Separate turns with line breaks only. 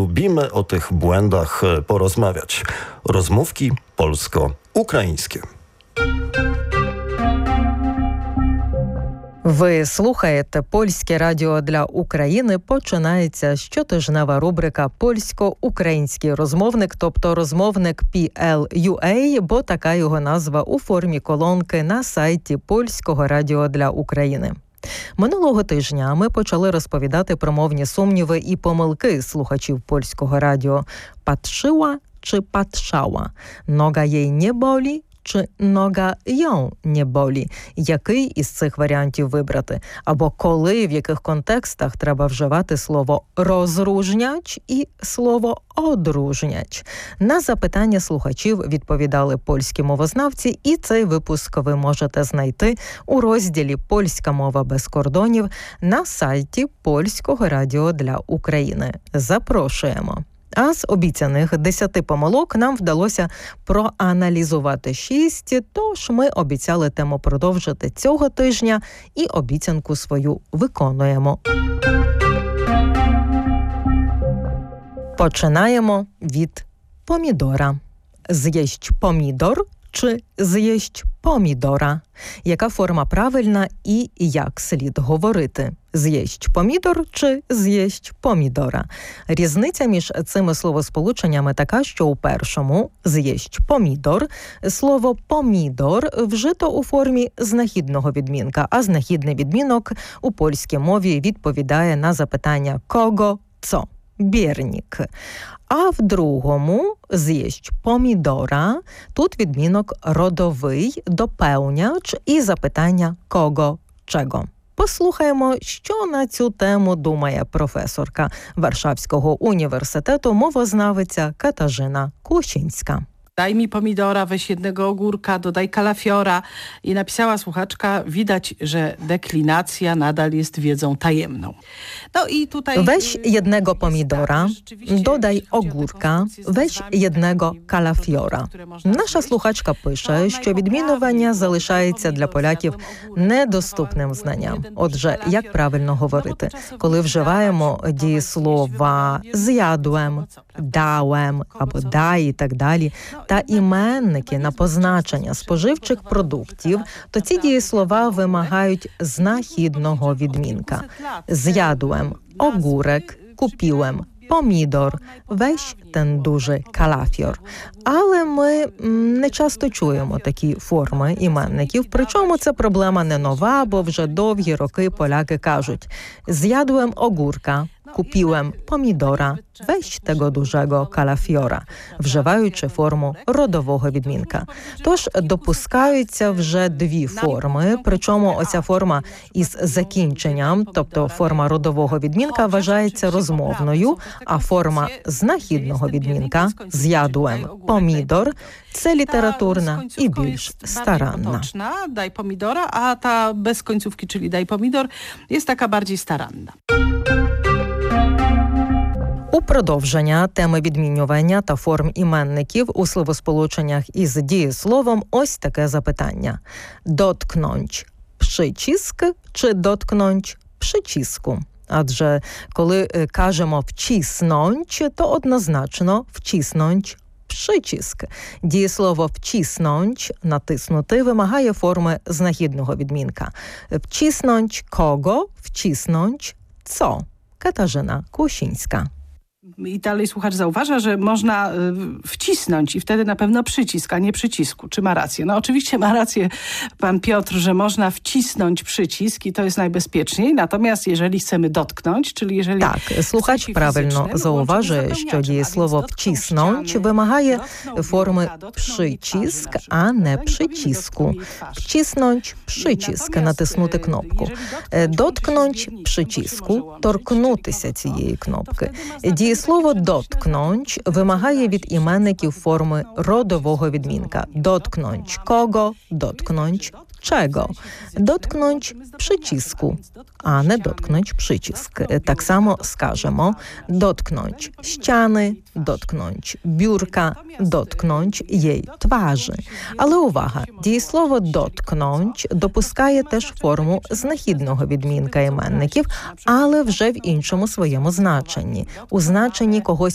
lubimy o tych błędach porozmawiać. Rozmówki polsko-українські.
Ви слухаєте Польське радіо для України. Починається щотижнева рубрика «Польсько-український розмовник», тобто розмовник PL.UA, бо така його назва у формі колонки на сайті Польського радіо для України. Минулого тижня ми почали розповідати про мовні сумніви і помилки слухачів Польського радіо. Patrzyła чи patrzała? Нога їй не болі? Чи нога ją не болі? Який із цих варіантів вибрати? Або коли, в яких контекстах треба вживати слово «розружняч» і слово «одружняч»? На запитання слухачів відповідали польські мовознавці, і цей випуск ви можете знайти у розділі «Польська мова без кордонів» на сайті Польського радіо для України. Запрошуємо! А з обіцяних 10 помилок нам вдалося проаналізувати 6, тож ми обіцяли тему продовжити цього тижня і обіцянку свою виконуємо. Починаємо від помідора. З'їсть помідор чи з'їсть помідора? Яка форма правильна і як слід говорити? З'їсть помідор чи з'їсть помідора? Різниця між цими словосполученнями така, що у першому «з'їсть помідор» слово «помідор» вжито у формі знахідного відмінка, а знахідний відмінок у польській мові відповідає на запитання «кого», «co». Бєрнік. А в другому «з'їсть помідора» тут відмінок родовий, доповняч і запитання «кого», «чего». Послухаємо, що на цю тему думає професорка Warszawskiego Uniwersytetu, mowознавиця Katarzyna Kłosińska.
Daj mi pomidora, weź jednego ogórka, dodaj kalafiora. I napisała słuchaczka, widać, że deklinacja nadal jest wiedzą tajemną. No i tutaj...
Weź jednego pomidora, dodaj ogórka, weź jednego kalafiora. Наша слухачка пише, що відмінювання залишається для поляків недоступним знанням. Отже, як правильно говорити? Коли вживаємо дієслова «з'ядłem», «dałem» або «дай» і так далі, та іменники на позначення споживчих продуктів, то ці дієслова вимагають знахідного відмінка. Zjadłem ogórek, kupiłem помідор, weź ten duży kalafior. Але ми не часто чуємо такі форми іменників, причому це проблема не нова, бо вже довгі роки поляки кажуть «zjadłem ogórka», «kupiłem pomidora», «weź tego dużego kalafiora», вживаючи форму родового відмінка. Тож допускаються вже дві форми, причому оця форма із закінченням, тобто форма родового відмінка, вважається розмовною, а форма знахідного відмінка «zjadłem pomidor» – це літературна і більш старанна.
Daj pomidora, a ta bez końcówki, czyli daj pomidor, jest taka bardziej staranna.
У продовження теми відмінювання та форм іменників у словосполученнях із дієсловом ось таке запитання. Dotknąć przycisk чи dotknąć przycisku? Адже коли кажемо «втиснąć», то однозначно «втиснąć» przycisk. Дієслово «втиснąć» – натиснути вимагає форми знахідного відмінка. «Втиснąć kogo», «втиснąć co». Katarzyna Kłosińska.
I dalej słuchacz zauważa, że można wcisnąć i wtedy na pewno przycisk, a nie przycisku. Czy ma rację? No oczywiście ma rację pan Piotr, że można wcisnąć przycisk i to jest najbezpieczniej. Natomiast jeżeli chcemy dotknąć, czyli jeżeli...
Так, слухач правильно зауважує, що дієслово «втиснąć» вимагає форми «przycisk», а не «przycisku». «Втиснąć» – «przycisk», натиснути кнопку. «Dotknąć» – «przycisku», торкнутися цієї кнопки. Дієслово «dotknąć» вимагає від іменників форми родового відмінка. «Dotknąć kogo», «dotknąć czego». «Dotknąć» przycisku, a nie «dotknąć przycisk». Tak samo скажемо «dotknąć ściany», «dotknąć biurka», «dotknąć jej twarzy». Але увага! Дієслово «dotknąć» допускає теж форму знахідного відмінка іменників, але вже в іншому своєму значенні. У значенні когось